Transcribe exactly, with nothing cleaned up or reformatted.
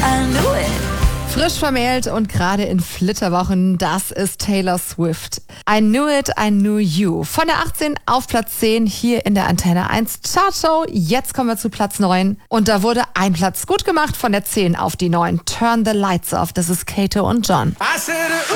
I knew it. Frisch vermählt und gerade in Flitterwochen, das ist Taylor Swift. I knew it, I knew you. Von der achtzehn auf Platz zehn hier in der Antenne eins Chartshow. Jetzt kommen wir zu Platz neun. Und da wurde ein Platz gut gemacht von der zehn auf die neun. Turn the Lights Off. Das ist Kato und John.